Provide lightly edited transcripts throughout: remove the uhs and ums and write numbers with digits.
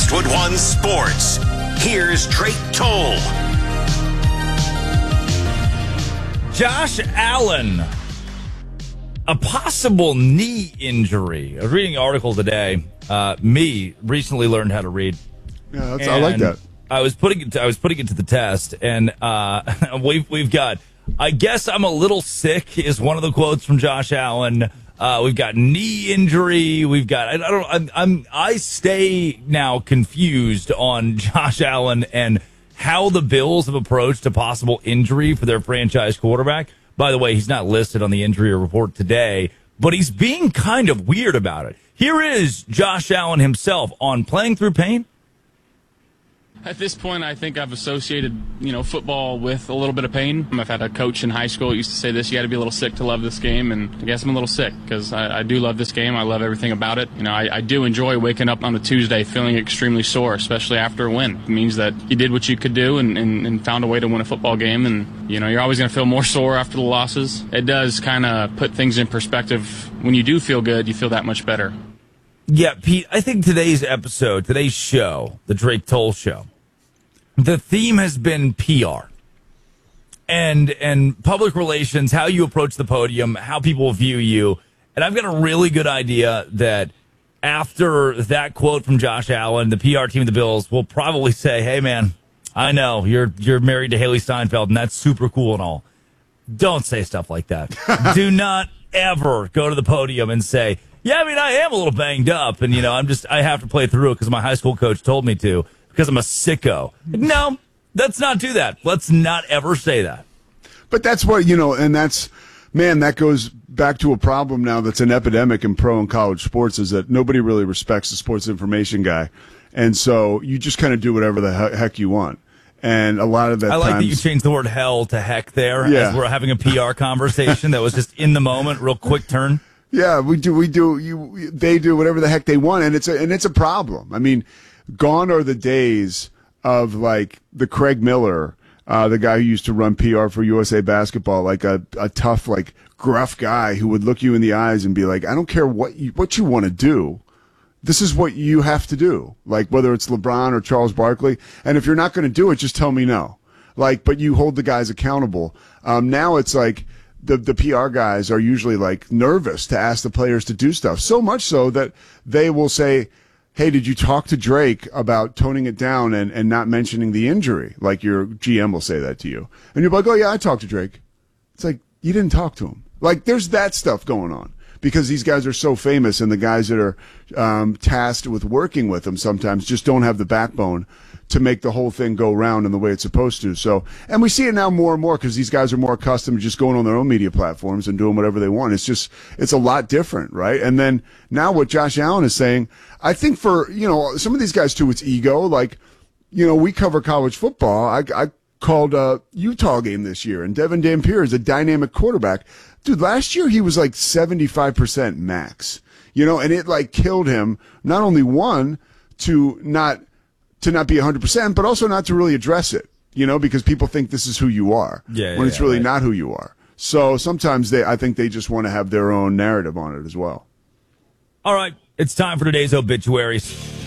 Westwood One Sports. Here's Drake Toll. Josh Allen, a possible knee injury. I was reading an article today. Me recently learned how to read. Yeah, I like that. I was putting it to the test, and we've got. I guess I'm a little sick is one of the quotes from Josh Allen. We've got knee injury. We've got. I stay now confused on Josh Allen and how the Bills have approached a possible injury for their franchise quarterback. By the way, he's not listed on the injury report today, but he's being kind of weird about it. Here is Josh Allen himself on Playing Through Pain. At this point, I think I've associated, football with a little bit of pain. I've had a coach in high school who used to say this: you got to be a little sick to love this game, and I guess I'm a little sick because I do love this game. I llove everything about it. I do enjoy waking up on a Tuesday feeling extremely sore, especially after a win. It means that you did what you could do and found a way to win a football game, and you're always going to feel more sore after the losses. It does kind of put things in perspective. When you do feel good, you feel that much better. Yeah, Pete, I think today's show, the Drake Toll Show, the theme has been PR and public relations, how you approach the podium, how people view you. And I've got a really good idea that after that quote from Josh Allen, the PR team of the Bills will probably say, hey, man, I know you're married to Haley Steinfeld, and that's super cool and all. Don't say stuff like that. Do not ever go to the podium and say, yeah, I am a little banged up, and, I have to play through it because my high school coach told me to, because I'm a sicko. No, let's not do that. Let's not ever say that. But that's what, and that goes back to a problem now that's an epidemic in pro and college sports, is that nobody really respects the sports information guy. And so you just kind of do whatever the heck you want. And a lot of that I like that you changed the word hell to heck there as we're having a PR conversation that was just in the moment, real quick turn. Yeah, we do. They do whatever the heck they want, and it's a problem. I mean, gone are the days of like the Craig Miller, the guy who used to run PR for USA Basketball, like a tough, like gruff guy who would look you in the eyes and be like, I don't care what you want to do. This is what you have to do. Like whether it's LeBron or Charles Barkley, and if you're not going to do it, just tell me no. Like, but you hold the guys accountable. Now it's like, the PR guys are usually like nervous to ask the players to do stuff, so much so that they will say, hey, did you talk to Drake about toning it down and not mentioning the injury? Like your GM will say that to you. And you're like, oh yeah, I talked to Drake. It's like, you didn't talk to him. Like there's that stuff going on because these guys are so famous, and the guys that are tasked with working with them sometimes just don't have the backbone to make the whole thing go round in the way it's supposed to. So, and we see it now more and more because these guys are more accustomed to just going on their own media platforms and doing whatever they want. It's a lot different, right? And then now what Josh Allen is saying, I think for, some of these guys too, it's ego. Like, we cover college football. I called a Utah game this year, and Devin Dampier is a dynamic quarterback. Dude, last year he was like 75% max, and it like killed him. Not only to not be 100%, but also not to really address it, because people think this is who you are when it's really not who you are. So sometimes I think they just want to have their own narrative on it as well. All right, it's time for today's obituaries.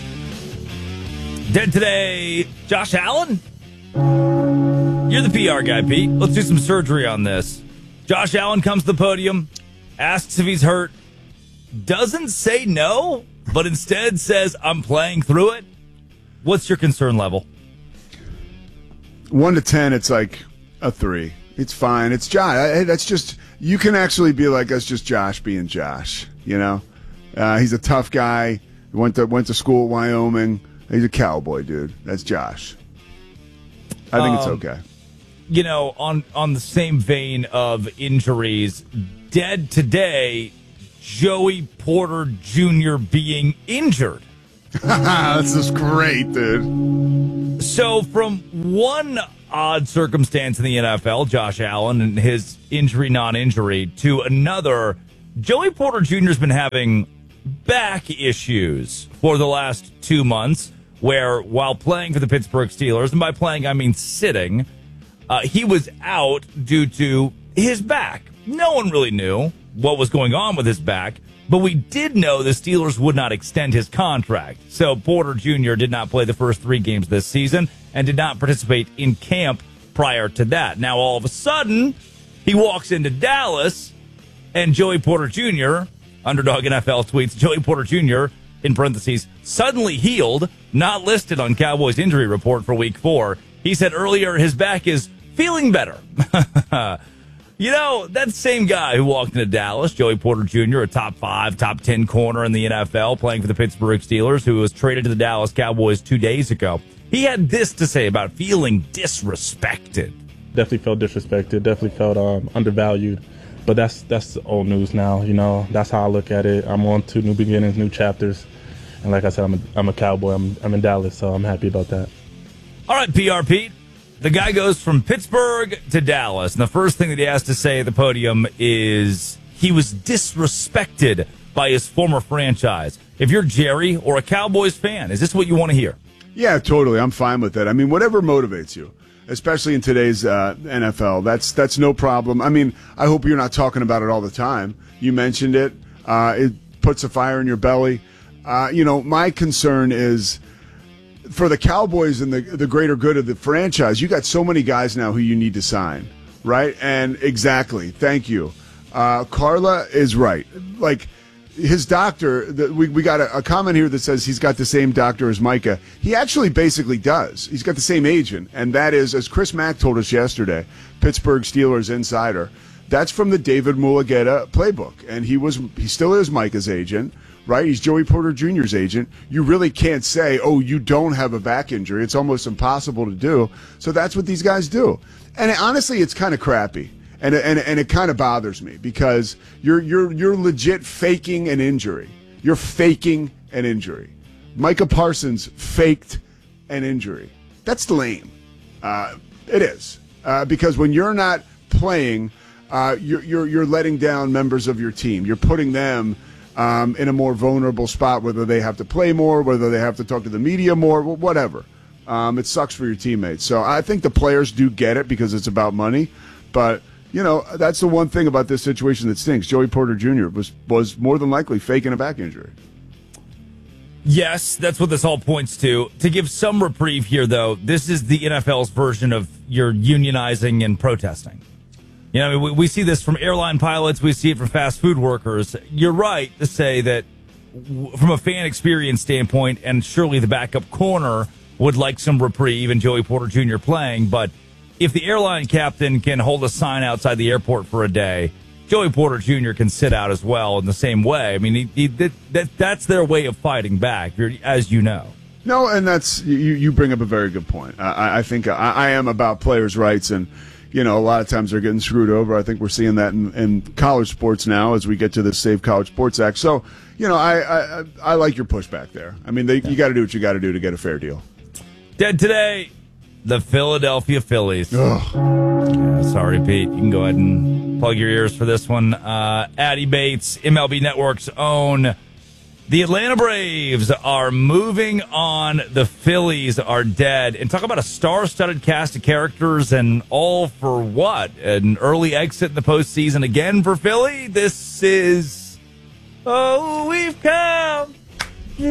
Dead today, Josh Allen. You're the PR guy, Pete. Let's do some surgery on this. Josh Allen comes to the podium, asks if he's hurt, doesn't say no, but instead says, I'm playing through it. What's your concern level? 1 to 10, it's like a 3. It's fine. It's Josh. That's just, you can actually be like, that's just Josh being Josh. He's a tough guy. Went to school at Wyoming. He's a cowboy, dude. That's Josh. I think it's okay. On the same vein of injuries, dead today, Joey Porter Jr. being injured. This is great, dude. So from one odd circumstance in the NFL, Josh Allen and his injury, non-injury, to another, Joey Porter Jr. has been having back issues for the last 2 months, where while playing for the Pittsburgh Steelers, and by playing I mean sitting, he was out due to his back. No one really knew what was going on with his back, But we did know the Steelers would not extend his contract. So Porter Jr. did not play the first 3 games this season and did not participate in camp prior to that. Now, all of a sudden, he walks into Dallas, and Joey Porter Jr., Underdog NFL tweets, Joey Porter Jr., in parentheses, suddenly healed, not listed on Cowboys injury report for week 4. He said earlier his back is feeling better. You know, that same guy who walked into Dallas, Joey Porter Jr., a top 5, top 10 corner in the NFL, playing for the Pittsburgh Steelers, who was traded to the Dallas Cowboys 2 days ago. He had this to say about feeling disrespected. Definitely felt disrespected, definitely felt undervalued. But that's old news now, you know. That's how I look at it. I'm on to new beginnings, new chapters. And like I said, I'm a Cowboy. I'm in Dallas, so I'm happy about that. All right, PR Pete. The guy goes from Pittsburgh to Dallas, and the first thing that he has to say at the podium is he was disrespected by his former franchise. If you're Jerry or a Cowboys fan, is this what you want to hear? Yeah, totally. I'm fine with that. I mean, whatever motivates you, especially in today's NFL, that's no problem. I mean, I hope you're not talking about it all the time. You mentioned it. It puts a fire in your belly. You know, my concern is for the Cowboys and the greater good of the franchise. You got so many guys now who you need to sign, right? And exactly. Thank you. Carla is right. Like, his doctor, we got a comment here that says he's got the same doctor as Micah. He actually basically does. He's got the same agent, and that is, as Chris Mack told us yesterday, Pittsburgh Steelers insider, that's from the David Mulugheta playbook, and he still is Micah's agent, right? He's Joey Porter Jr.'s agent. You really can't say, oh, you don't have a back injury. It's almost impossible to do. So that's what these guys do. And honestly, it's kind of crappy. And it kind of bothers me because you're legit faking an injury. You're faking an injury. Micah Parsons faked an injury. That's lame. It is because when you're not playing, you're letting down members of your team. You're putting them in a more vulnerable spot, whether they have to play more, whether they have to talk to the media more, whatever. It sucks for your teammates. So I think the players do get it because it's about money, but. You know, that's the one thing about this situation that stinks. Joey Porter Jr. was more than likely faking a back injury. Yes, that's what this all points to. To give some reprieve here, though, this is the NFL's version of your unionizing and protesting. You know, I mean, we see this from airline pilots. We see it from fast food workers. You're right to say that from a fan experience standpoint, and surely the backup corner would like some reprieve and Joey Porter Jr. playing, but if the airline captain can hold a sign outside the airport for a day, Joey Porter Jr. can sit out as well in the same way. I mean, that's their way of fighting back, as you know. No, and that's you bring up a very good point. I think I am about players' rights, and you know, a lot of times they're getting screwed over. I think we're seeing that in college sports now as we get to the Save College Sports Act. So, you know, I like your pushback there. I mean, you got to do what you got to do to get a fair deal. Dead today. The Philadelphia Phillies. Yeah, sorry, Pete. You can go ahead and plug your ears for this one. Addy Bates, MLB Network's own. The Atlanta Braves are moving on. The Phillies are dead. And talk about a star-studded cast of characters and all for what? An early exit in the postseason again for Philly? This is... Oh, we've come... Who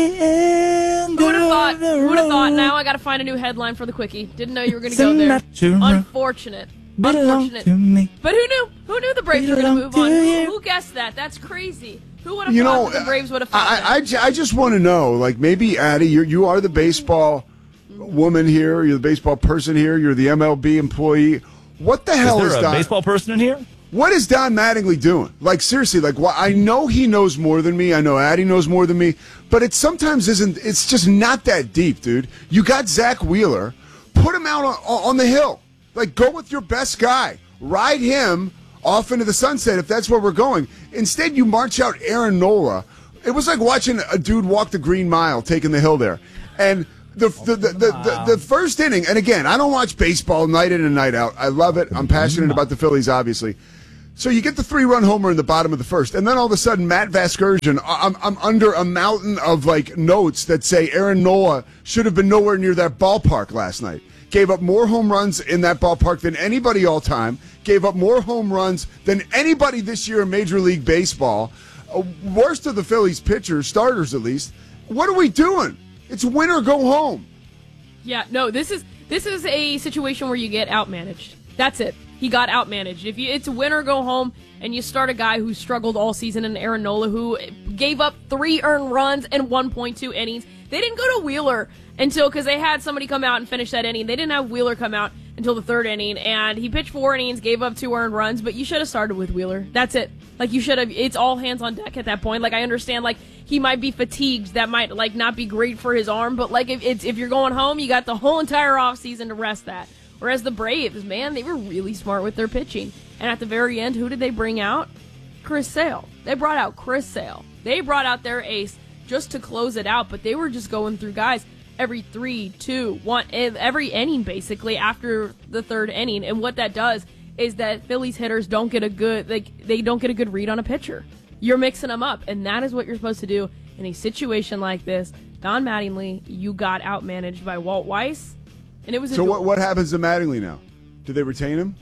would have thought? Who would have thought? Now I got to find a new headline for the quickie. Didn't know you were going to go there. Unfortunate. Unfortunate. But who knew? Who knew the Braves were going to move on? Who guessed that? That's crazy. Who would have thought that the Braves would have found that? I just want to know, like, maybe, Addie, you are the baseball woman here. You're the baseball person here. You're the MLB employee. What the hell is there a baseball person in here? What is Don Mattingly doing? Like, seriously, like, I know he knows more than me. I know Addie knows more than me. But it sometimes isn't, it's just not that deep, dude. You got Zach Wheeler. Put him out on the hill. Like, go with your best guy. Ride him off into the sunset if that's where we're going. Instead, you march out Aaron Nola. It was like watching a dude walk the Green Mile, taking the hill there. And the first inning, and again, I don't watch baseball night in and night out. I love it. I'm passionate about the Phillies, obviously. So you get the 3-run homer in the bottom of the first, and then all of a sudden, Matt Vasgersian, I'm under a mountain of like notes that say Aaron Nola should have been nowhere near that ballpark last night. Gave up more home runs in that ballpark than anybody all time. Gave up more home runs than anybody this year in Major League Baseball. worst of the Phillies pitchers, starters at least. What are we doing? It's win or go home. Yeah, no, this is a situation where you get outmanaged. That's it. He got outmanaged. It's win or go home, and you start a guy who struggled all season in Aaron Nola, who gave up 3 earned runs and 1.2 innings. They didn't go to Wheeler because they had somebody come out and finish that inning. They didn't have Wheeler come out until the 3rd inning, and he pitched 4 innings, gave up 2 earned runs, but you should have started with Wheeler. That's it. Like, you should have. It's all hands on deck at that point. Like, I understand, like, he might be fatigued. That might, like, not be great for his arm, but, like, if you're going home, you got the whole entire offseason to rest that. Whereas the Braves, man, they were really smart with their pitching. And at the very end, who did they bring out? Chris Sale. They brought out Chris Sale. They brought out their ace just to close it out, but they were just going through guys every 3, 2, 1, every inning basically after the 3rd inning. And what that does is that Phillies hitters don't get a good they don't get a good read on a pitcher. You're mixing them up, and that is what you're supposed to do in a situation like this. Don Mattingly, you got outmanaged by Walt Weiss, and it was so. What happens to Mattingly now? Do they retain him?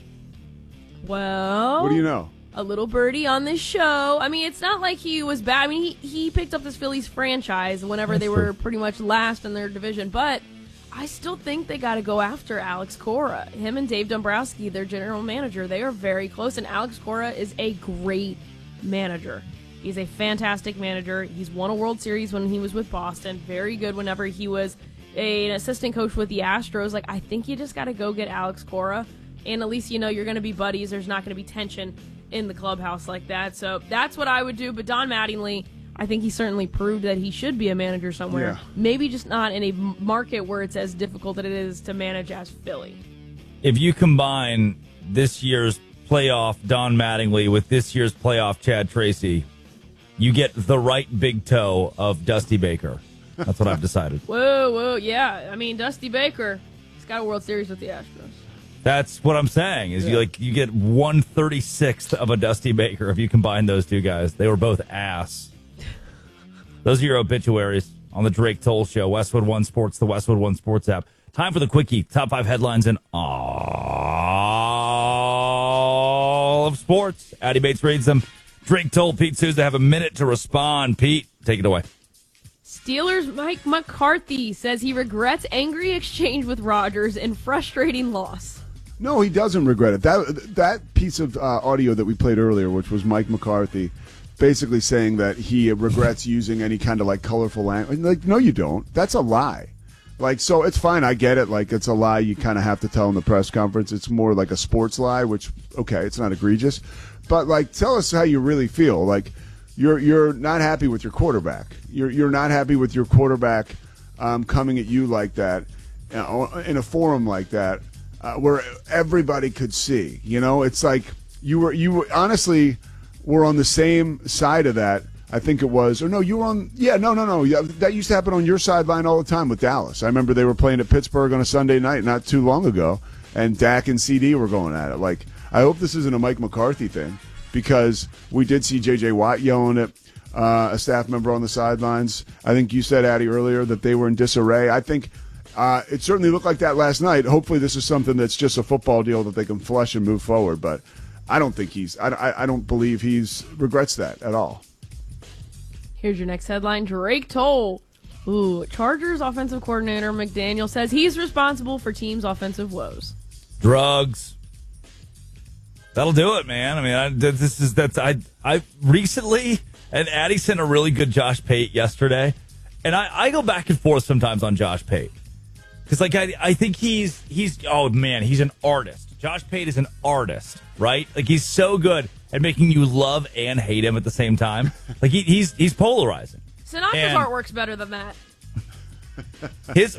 Well, what do you know? A little birdie on this show. I mean, it's not like he was bad. I mean, he picked up this Phillies franchise whenever they were pretty much last in their division. But I still think they got to go after Alex Cora. Him and Dave Dombrowski, their general manager, they are very close. And Alex Cora is a great manager. He's a fantastic manager. He's won a World Series when he was with Boston. Very good whenever he was an assistant coach with the Astros. Like, I think you just got to go get Alex Cora. And at least you know you're going to be buddies. There's not going to be tension in the clubhouse like that. So that's what I would do. But Don Mattingly, I think he certainly proved that he should be a manager somewhere. Yeah. Maybe just not in a market where it's as difficult as it is to manage as Philly. If you combine this year's playoff Don Mattingly with this year's playoff Chad Tracy, you get the right big toe of Dusty Baker. That's what I've decided. Whoa, yeah. I mean, Dusty Baker, he's got a World Series with the Astros. That's what I'm saying. Is you get 1/36th of a Dusty Baker if you combine those two guys. They were both ass. Those are your obituaries on the Drake Toll Show. Westwood One Sports, the Westwood One Sports app. Time for the quickie. Top 5 headlines in all of sports. Addy Bates reads them. Drake Toll, Pete Souza have a minute to respond. Pete, take it away. Steelers' Mike McCarthy says he regrets angry exchange with Rodgers and frustrating loss. No, he doesn't regret it. That piece of audio that we played earlier, which was Mike McCarthy, basically saying that he regrets using any kind of like colorful language. Like, no, you don't. That's a lie. Like, so it's fine. I get it. Like, it's a lie you kind of have to tell in the press conference. It's more like a sports lie, which, okay, it's not egregious. But, like, tell us how you really feel. Like, you're not happy with your quarterback. You're not happy with your quarterback coming at you like that in a forum like that. Where everybody could see, you know, it's like you honestly were on the same side of that. I think it was, or no, you were on. Yeah, no. Yeah, that used to happen on your sideline all the time with Dallas. I remember they were playing at Pittsburgh on a Sunday night not too long ago, and Dak and CD were going at it. Like, I hope this isn't a Mike McCarthy thing, because we did see J.J. Watt yelling at a staff member on the sidelines. I think you said, Addy, earlier that they were in disarray. I think. It certainly looked like that last night. Hopefully this is something that's just a football deal that they can flush and move forward. But I don't think I don't believe he's regrets that at all. Here's your next headline. Drake Toll. Ooh, Chargers offensive coordinator McDaniel says he's responsible for team's offensive woes. Drugs. That'll do it, man. I mean, I recently, and Addy sent a really good Josh Pate yesterday. And I go back and forth sometimes on Josh Pate. Because, like, I think he's oh, man, he's an artist. Josh Pate is an artist, right? Like, he's so good at making you love and hate him at the same time. Like, he's polarizing. Sinatra's artwork's better than that. His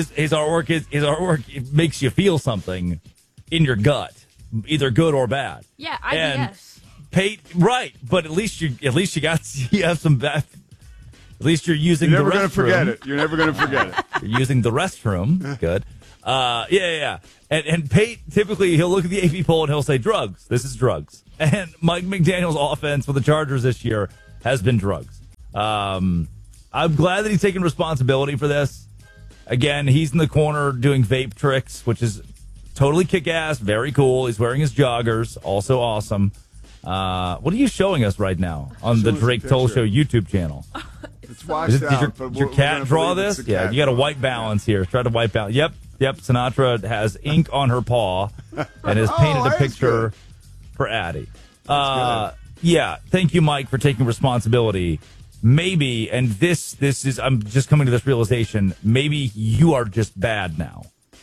artwork it makes you feel something in your gut, either good or bad. Yeah, IBS. Pate, right? But at least you have some bad. At least you're using the restroom. You're never going to forget it. You're never going to forget it. You're using the restroom. Good. Yeah. And Pate, typically, he'll look at the AP poll and he'll say, drugs. This is drugs. And Mike McDaniel's offense for the Chargers this year has been drugs. I'm glad that he's taking responsibility for this. Again, he's in the corner doing vape tricks, which is totally kick-ass, very cool. He's wearing his joggers, also awesome. What are you showing us right now on the Show us a Drake Toll picture. Show YouTube channel? It's washed out. Did your cat draw this? Yeah, you got a white balance here. Try to wipe out. Yep. Sinatra has ink on her paw and has painted a picture for Addie. Yeah. Thank you, Mike, for taking responsibility. Maybe, and this is, I'm just coming to this realization, maybe you are just bad now.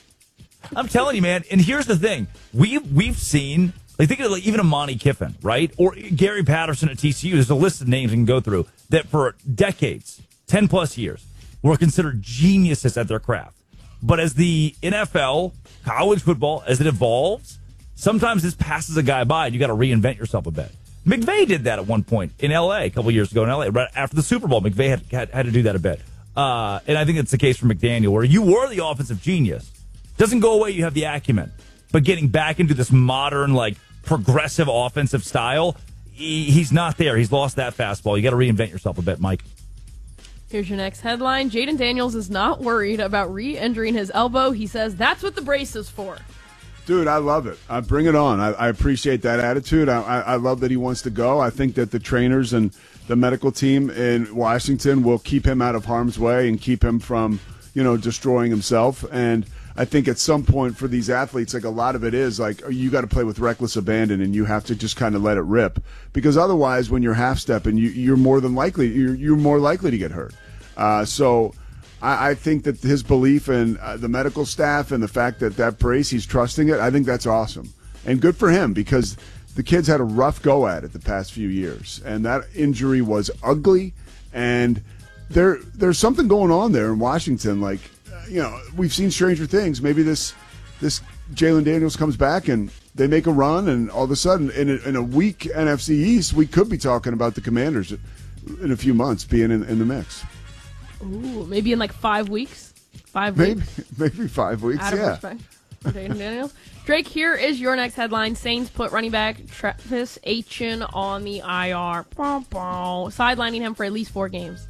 I'm telling you, man. And here's the thing. We've seen, like, think of like even a Monty Kiffin, right? Or Gary Patterson at TCU. There's a list of names you can go through that for decades, 10 plus years, were considered geniuses at their craft. But as the NFL, college football, as it evolves, sometimes this passes a guy by and you got to reinvent yourself a bit. McVay did that at one point in L.A. a couple years ago in L.A. Right after the Super Bowl. McVay had to do that a bit. And I think it's the case for McDaniel, where you were the offensive genius. Doesn't go away, you have the acumen. But getting back into this modern, like, progressive offensive style, he's not there. He's lost that fastball. You got to reinvent yourself a bit, Mike. Here's your next headline. Jaden Daniels is not worried about re-injuring his elbow. He says that's what the brace is for. Dude, I love it. Bring it on. I appreciate that attitude. I love that he wants to go. I think that the trainers and the medical team in Washington will keep him out of harm's way and keep him from, destroying himself. And I think at some point for these athletes, like a lot of it is like you got to play with reckless abandon and you have to just kind of let it rip, because otherwise when you're half stepping, you're more likely to get hurt. So I think that his belief in the medical staff and the fact that brace, he's trusting it, I think that's awesome. And good for him, because the kid's had a rough go at it the past few years. And that injury was ugly. And there's something going on there in Washington. Like, we've seen stranger things. Maybe this Jalen Daniels comes back and they make a run, and all of a sudden in a weak NFC East, we could be talking about the Commanders in a few months being in the mix. Ooh, maybe in like 5 weeks. 5 weeks. Maybe 5 weeks. Out of respect for Jaden Daniels. Drake, here is your next headline. Saints put running back Travis Etienne on the IR. Sidelining him for at least 4 games.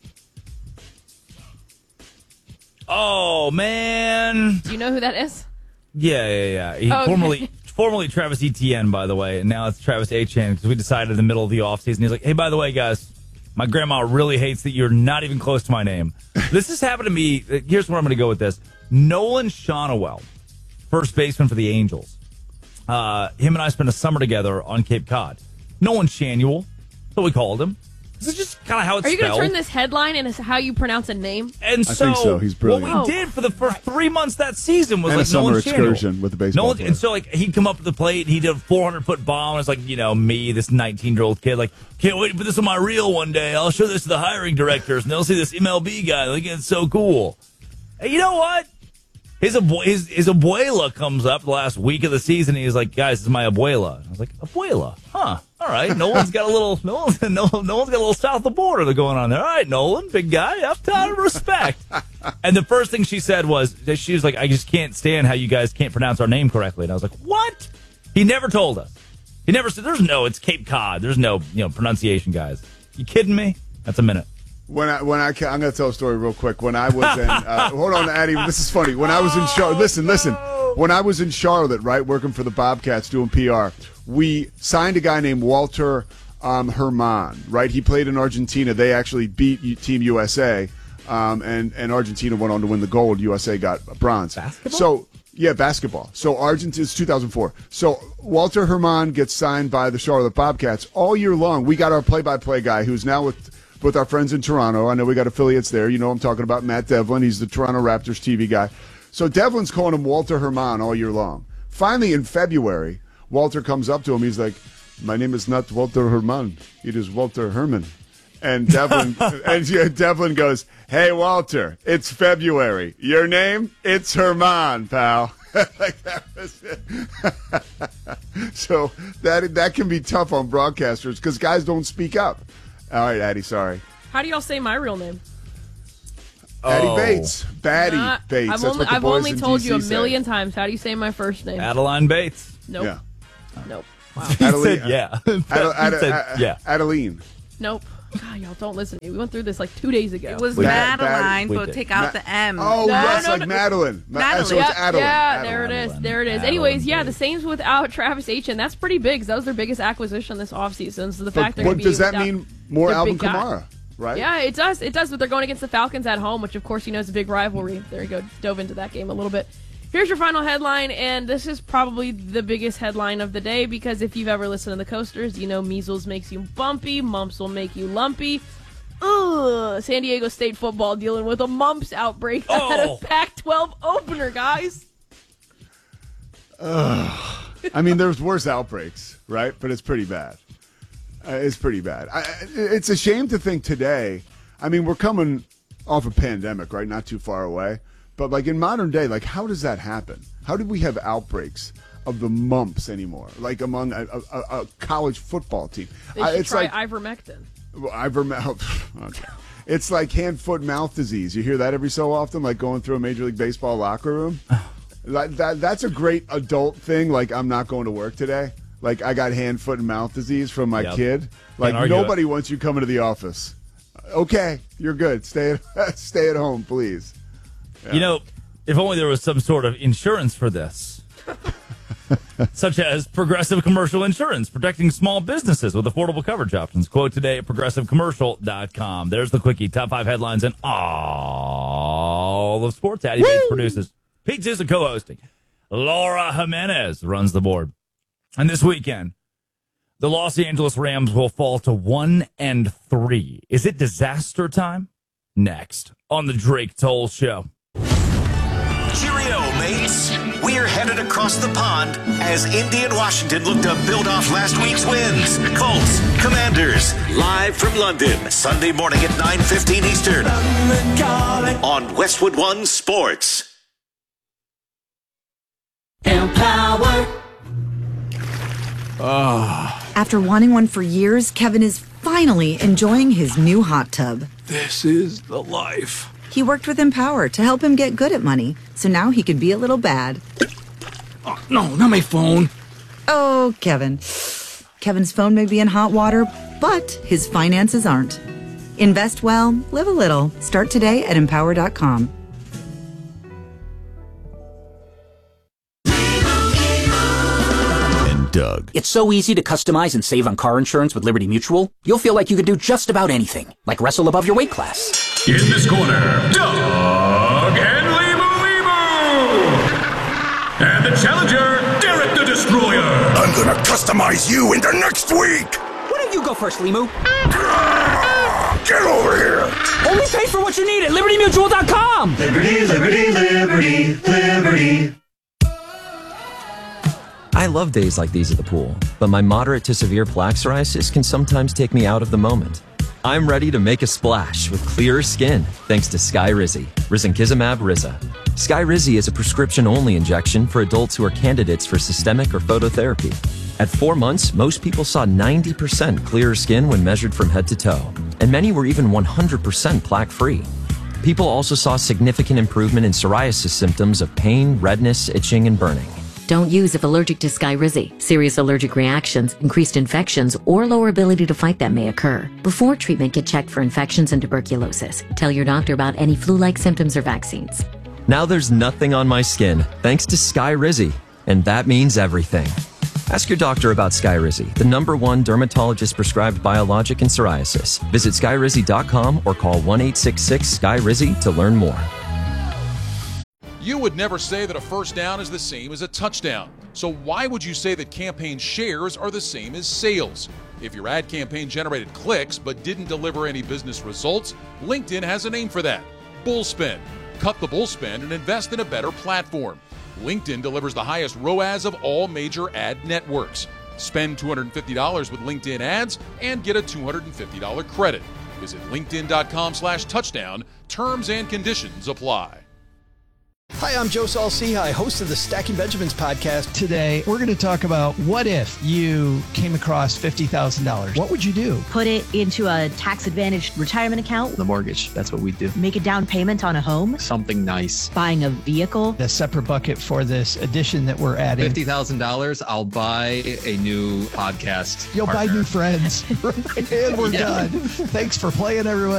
Oh, man. Do you know who that is? Yeah. He formerly Travis Etienne, by the way, and now it's Travis Etienne, because we decided in the middle of the offseason, he's like, hey, by the way, guys, my grandma really hates that you're not even close to my name. This has happened to me. Here's where I'm going to go with this. Nolan Shonowell, first baseman for the Angels. Him and I spent a summer together on Cape Cod. Nolan Shanuel, that's what we called him. This is just kind of how it's spelled. Are you going to turn this headline into how you pronounce a name? And I think so. He's brilliant. What we did for the first 3 months that season was and like a summer Nolan excursion Shanuel. with the baseball player. And so like he'd come up to the plate and he did a 400-foot bomb. And it's like, me, this 19-year-old kid, like, can't wait to put this on my reel one day. I'll show this to the hiring directors and they'll see this MLB guy. Like, it's so cool. And you know what? His abuela comes up the last week of the season. And he's like, guys, this is my abuela. And I was like, abuela? Huh. All right. Nolan's got a little south of the border going on there. All right, Nolan, big guy, have time of respect. And the first thing she said was, she was like, I just can't stand how you guys can't pronounce our name correctly. And I was like, what? He never told us. He never said, it's Cape Cod. There's no, pronunciation, guys. You kidding me? That's a minute. I'm going to tell a story real quick. When I was in, hold on, Addie, this is funny. When I was in Charlotte, listen. When I was in Charlotte, right, working for the Bobcats doing PR, we signed a guy named Walter Herman, right? He played in Argentina. They actually beat Team USA, and Argentina went on to win the gold. USA got bronze. Basketball? So, yeah, basketball. So Argentina's 2004. So Walter Herman gets signed by the Charlotte Bobcats. All year long, we got our play-by-play guy who's now with our friends in Toronto. I know we got affiliates there. I'm talking about Matt Devlin. He's the Toronto Raptors TV guy. So Devlin's calling him Walter Herman all year long. Finally, in February, Walter comes up to him. He's like, my name is not Walter Herman. It is Walter Herman. And Devlin Devlin goes, hey, Walter, it's February. Your name? It's Herman, pal. Like that was it. So that can be tough on broadcasters because guys don't speak up. All right, Addie, sorry. How do y'all say my real name? Addie Bates. Bates. That's what the I've boys only in told DC you a say. million times. How do you say my first name? Adeline Bates. Nope. Yeah. Nope. Wow. He said yeah. Yeah. Adeline. Nope. God, y'all don't listen to me. We went through this like 2 days ago. It was Bad- Madeline, we but did. take out the M. Oh, No, yes, no, like no. Madeline. Madeline. So it's Adeline. Yeah, Adeline. there it is. Adeline, Anyways, the baby. Saints without Travis Etienne, that's pretty big. 'Cause that was their biggest acquisition this offseason. So the fact they're But going to be does that without mean more their Alvin big guy. Kamara, right? Yeah, it does. It does. But they're going against the Falcons at home, which of course is a big rivalry. There you go. Dove into that game a little bit. Here's your final headline, and this is probably the biggest headline of the day because if you've ever listened to the Coasters, you know measles makes you bumpy, mumps will make you lumpy. Ugh, San Diego State football dealing with a mumps outbreak at a Pac-12 opener, guys. I mean, there's worse outbreaks, right? But it's pretty bad. It's pretty bad. It's a shame to think today. I mean, we're coming off a pandemic, right? Not too far away. But like in modern day, like how does that happen? How did we have outbreaks of the mumps anymore? Like among a college football team. They should It's try like ivermectin. okay. It's like hand, foot, mouth disease. You hear that every so often, like going through a Major League Baseball locker room. That's a great adult thing. Like I'm not going to work today. Like I got hand, foot, and mouth disease from my kid. Like argue nobody wants you coming to the office. Okay, you're good. Stay at home, please. You know, if only there was some sort of insurance for this. Such as Progressive Commercial Insurance, protecting small businesses with affordable coverage options. Quote today at progressivecommercial.com. There's the quickie. Top 5 headlines and all of sports. Addie Bates produces. Pete Zizza co-hosting. Laura Jimenez runs the board. And this weekend, the Los Angeles Rams will fall to 1-3. Is it disaster time? Next on the Drake Toll Show. Cheerio, mates. We're headed across the pond as Indy and Washington look to build off last week's wins. Colts, Commanders, live from London, Sunday morning at 9:15 Eastern on Westwood One Sports. Empower. After wanting one for years, Kevin is finally enjoying his new hot tub. This is the life. He worked with Empower to help him get good at money, so now he can be a little bad. Oh, no, not my phone. Oh, Kevin. Kevin's phone may be in hot water, but his finances aren't. Invest well, live a little. Start today at Empower.com. Doug. It's so easy to customize and save on car insurance with Liberty Mutual, you'll feel like you could do just about anything, like wrestle above your weight class. In this corner, Doug and Limu. And the challenger, Derek the Destroyer. I'm gonna customize you into next week. Why don't you go first, Limu? Get over here. Only pay for what you need at LibertyMutual.com! Liberty, liberty, liberty, liberty. I love days like these at the pool, but my moderate to severe plaque psoriasis can sometimes take me out of the moment. I'm ready to make a splash with clearer skin thanks to Skyrizi, Risankizumab Riza. Skyrizi is a prescription-only injection for adults who are candidates for systemic or phototherapy. At 4 months, most people saw 90% clearer skin when measured from head to toe, and many were even 100% plaque-free. People also saw significant improvement in psoriasis symptoms of pain, redness, itching, and burning. Don't use if allergic to Skyrizi. Serious allergic reactions, increased infections, or lower ability to fight them may occur. Before treatment, get checked for infections and tuberculosis. Tell your doctor about any flu-like symptoms or vaccines. Now there's nothing on my skin thanks to Skyrizi, and that means everything. Ask your doctor about Skyrizi, the #1 dermatologist-prescribed biologic in psoriasis. Visit Skyrizi.com or call 1-866-SKYRIZI to learn more. You would never say that a first down is the same as a touchdown. So why would you say that campaign shares are the same as sales? If your ad campaign generated clicks but didn't deliver any business results, LinkedIn has a name for that. Bullspend. Cut the bullspend and invest in a better platform. LinkedIn delivers the highest ROAS of all major ad networks. Spend $250 with LinkedIn ads and get a $250 credit. Visit linkedin.com/touchdown. Terms and conditions apply. Hi, I'm Joe Saul-Sehy, host of the Stacking Benjamins podcast. Today, we're going to talk about what if you came across $50,000? What would you do? Put it into a tax-advantaged retirement account. The mortgage, that's what we do. Make a down payment on a home. Something nice. Buying a vehicle. A separate bucket for this addition that we're adding. $50,000, I'll buy a new podcast. You'll partner. buy new friends. And we're done. Thanks for playing, everyone.